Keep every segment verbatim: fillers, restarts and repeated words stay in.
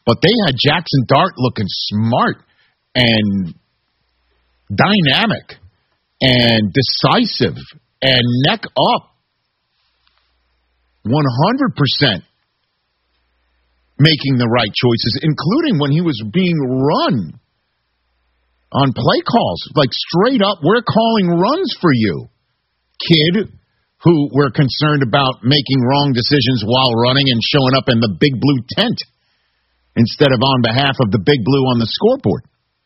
But they had Jackson Dart looking smart and dynamic and decisive and neck up. one hundred percent making the right choices, including when he was being run on play calls. Like, straight up, we're calling runs for you, kid, who we're concerned about making wrong decisions while running and showing up in the big blue tent instead of on behalf of the big blue on the scoreboard.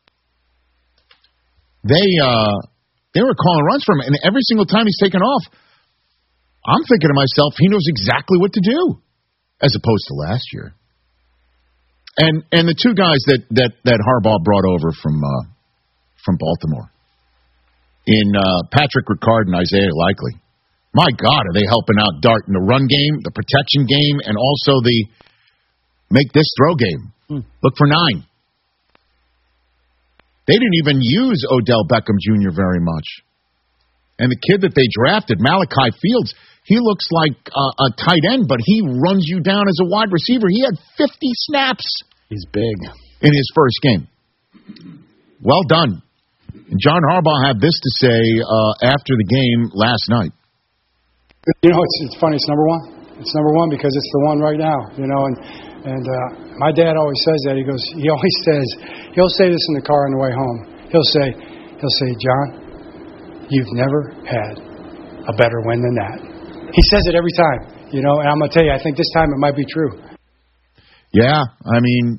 They uh, they were calling runs for him, and every single time he's taken off, I'm thinking to myself, he knows exactly what to do, as opposed to last year. And and the two guys that that, that Harbaugh brought over from uh, from Baltimore, in uh, Patrick Ricard and Isaiah Likely, my God, are they helping out Dart in the run game, the protection game, and also the make this throw game. Hmm. Look for nine. They didn't even use Odell Beckham Junior very much. And the kid that they drafted, Malachi Fields, he looks like uh, a tight end, but he runs you down as a wide receiver. He had fifty snaps. He's big. In his first game. Well done. And John Harbaugh had this to say uh, after the game last night. You know, it's, it's funny. It's number one. It's number one because it's the one right now, you know, and and uh, my dad always says that. He goes, he always says, he'll say this in the car on the way home. He'll say, he'll say, John, you've never had a better win than that. He says it every time, you know, and I'm going to tell you, I think this time it might be true. Yeah, I mean,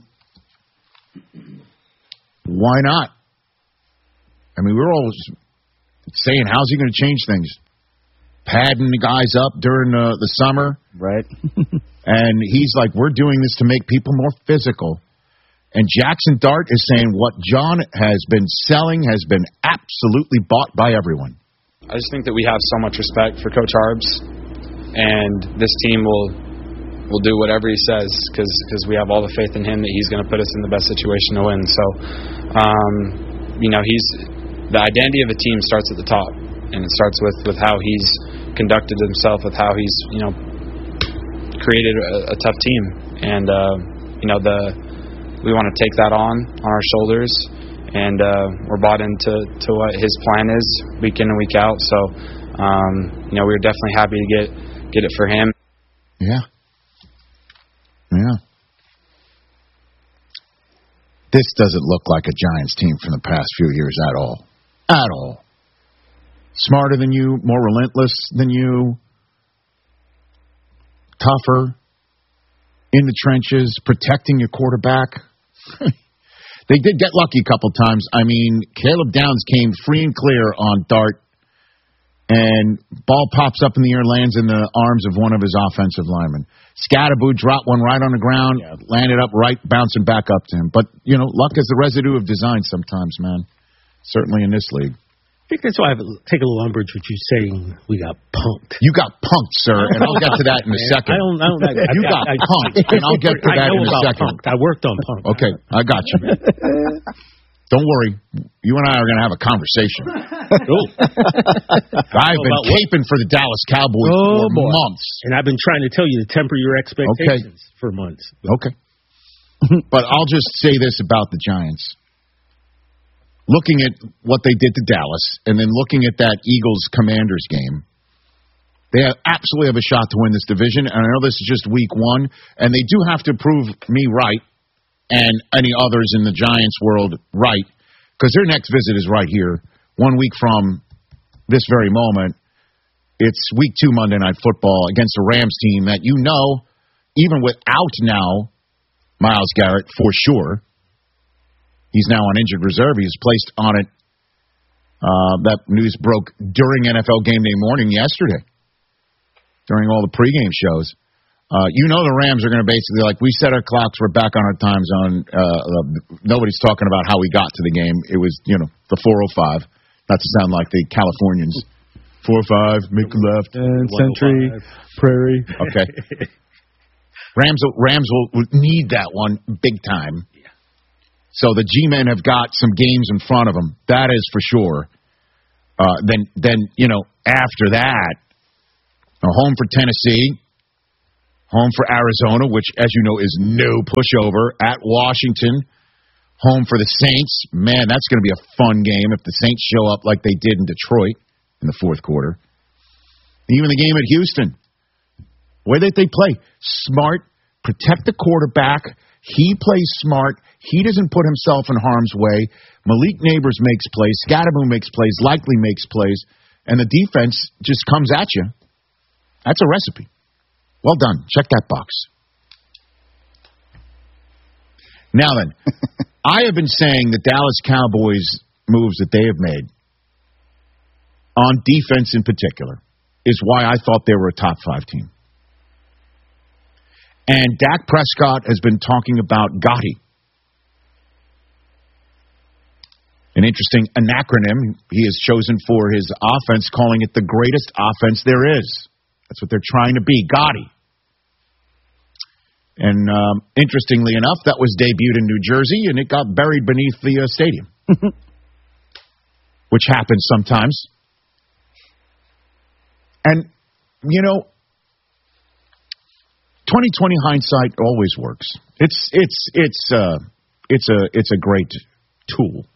why not? I mean, we're always saying, how's he going to change things? Padding the guys up during the, the summer. Right. And he's like, we're doing this to make people more physical. And Jackson Dart is saying what John has been selling has been absolutely bought by everyone. I just think that we have so much respect for Coach Harbs, and this team will will do whatever he says because we have all the faith in him that he's going to put us in the best situation to win. So, um, you know, he's the identity of a team starts at the top, and it starts with, with how he's conducted himself, with how he's, you know, created a, a tough team. And, uh, you know, the we want to take that on, on our shoulders, and uh, we're bought into to what his plan is week in and week out. So, um, you know, we were definitely happy to get get it for him. Yeah. Yeah. This doesn't look like a Giants team from the past few years at all. At all. Smarter than you, more relentless than you, tougher, in the trenches, protecting your quarterback. They did get lucky a couple times. I mean, Caleb Downs came free and clear on Dart, and ball pops up in the air, lands in the arms of one of his offensive linemen. Scatterboo dropped one right on the ground, yeah. landed up right, bouncing back up to him. But, you know, luck is the residue of design sometimes, man. Certainly in this league. I think that's why I take a little umbrage with you saying we got punked. You got punked, sir, and I'll get to that in a second. I don't, I don't, I, you I, got I, punked, and I'll get to that I know in a about second. Punked. I worked on punked. Okay, I got you. Don't worry. You and I are going to have a conversation. Cool. I've been caping for the Dallas Cowboys oh, for boy. months. And I've been trying to tell you to temper your expectations okay. for months. Okay. But I'll just say this about the Giants. Looking at what they did to Dallas, and then looking at that Eagles-Commanders game, they have absolutely have a shot to win this division. And I know this is just week one, and they do have to prove me right and any others in the Giants world right, because their next visit is right here, one week from this very moment. It's week two Monday Night Football against a Rams team that you know, even without now Myles Garrett, for sure, he's now on injured reserve. He was placed on it. Uh, that news broke during N F L Game Day morning yesterday, during all the pregame shows. Uh, you know the Rams are going to basically, like, we set our clocks, we're back on our time zone. Uh, uh, nobody's talking about how we got to the game. It was, you know, the four oh five. Not to sound like the Californians. four oh five, make a left. And Century, Prairie. Okay. Rams, Rams will, will need that one big time. So the G-men have got some games in front of them. That is for sure. Uh, then, then you know, after that, home for Tennessee, home for Arizona, which, as you know, is no pushover. At Washington, home for the Saints. Man, that's going to be a fun game if the Saints show up like they did in Detroit in the fourth quarter. Even the game at Houston. The way that they play, smart, protect the quarterback. He plays smart. He doesn't put himself in harm's way. Malik Neighbors makes plays. Scatterboom makes plays. Likely makes plays. And the defense just comes at you. That's a recipe. Well done. Check that box. Now then, I have been saying the Dallas Cowboys moves that they have made on defense in particular is why I thought they were a top five team. And Dak Prescott has been talking about Gotti. An interesting acronym he has chosen for his offense, calling it the greatest offense there is. That's what they're trying to be, Gotti. And um, interestingly enough, that was debuted in New Jersey, and it got buried beneath the uh, stadium, which happens sometimes. And, you know, twenty twenty hindsight always works. It's it's it's uh, it's a it's a great tool.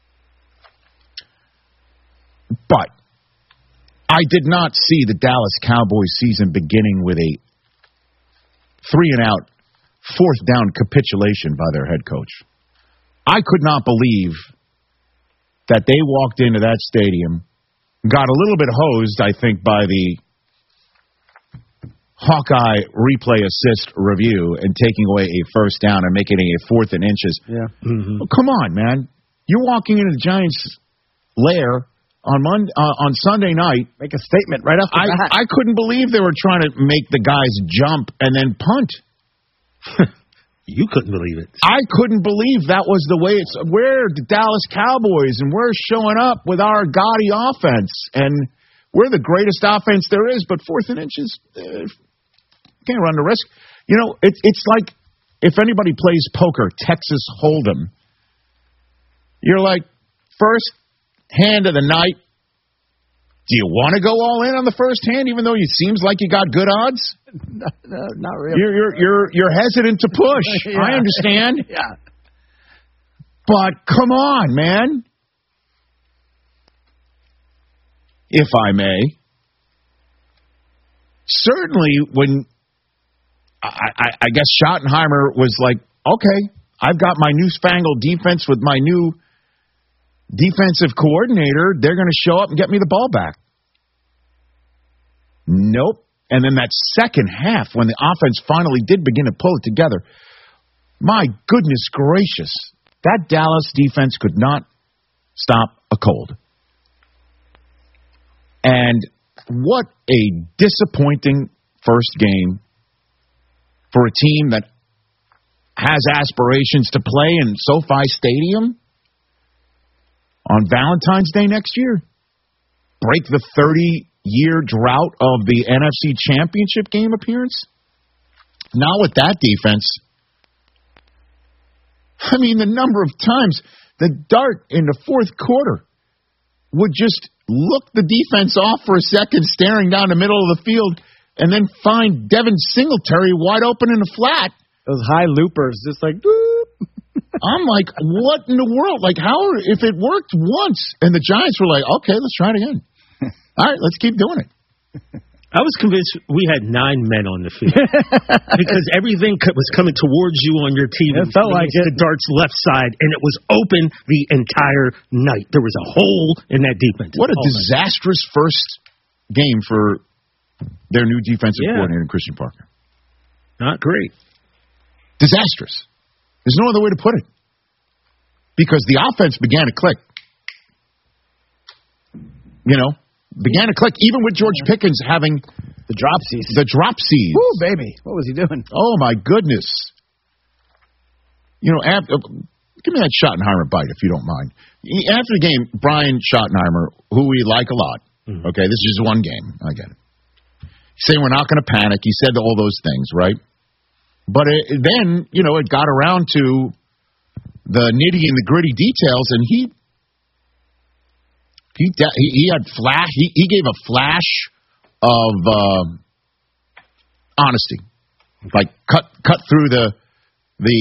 But I did not see the Dallas Cowboys season beginning with a three and out, fourth down capitulation by their head coach. I could not believe that they walked into that stadium, got a little bit hosed, I think, by the Hawkeye replay assist review and taking away a first down and making it a fourth and inches. Yeah. Mm-hmm. Well, come on, man. You're walking into the Giants' lair on Monday, uh, on Sunday night. Make a statement right off the I, bat. I couldn't believe they were trying to make the guys jump and then punt. You couldn't believe it. I couldn't believe that was the way it's. We're the Dallas Cowboys, and we're showing up with our gaudy offense, and we're the greatest offense there is, but fourth and inches, uh, can't run the risk. You know, it, it's like if anybody plays poker, Texas Hold'em, you're like, first hand of the night, do you want to go all in on the first hand, even though it seems like you got good odds? no, no, not really. You're you're you're you're hesitant to push. Yeah. I understand. Yeah. But come on, man. If I may. Certainly when I, I, I guess Schottenheimer was like, okay, I've got my newfangled defense with my new defensive coordinator. They're going to show up and get me the ball back. Nope. And then that second half, when the offense finally did begin to pull it together, my goodness gracious, that Dallas defense could not stop a cold. And what a disappointing first game for a team that has aspirations to play in SoFi Stadium on Valentine's Day next year. Break the thirty-year drought of the N F C Championship game appearance. Not with that defense. I mean, the number of times the dart in the fourth quarter would just look the defense off for a second, staring down the middle of the field, and then find Devin Singletary wide open in the flat. Those high loopers, just like, whoop. I'm like, what in the world? Like, how, if it worked once, and the Giants were like, okay, let's try it again. All right, let's keep doing it. I was convinced we had nine men on the field because everything was coming towards you on your T V. It felt like it. The dart's left side, and it was open the entire night. There was a hole in that defense. What a oh, disastrous first game for their new defensive yeah. coordinator, Christian Parker. Not great. Disastrous. There's no other way to put it. Because the offense began to click. You know, began to click, even with George Pickens having the dropsies. The dropsies. Woo, baby. What was he doing? Oh, my goodness. You know, after, give me that Schottenheimer bite, if you don't mind. After the game, Brian Schottenheimer, who we like a lot, mm-hmm. okay, this is just one game. I get it. He's saying we're not going to panic. He said all those things, right? But it, then, you know, it got around to the nitty and the gritty details, and he he he, he had flash. He, he gave a flash of uh, honesty. like cut cut through the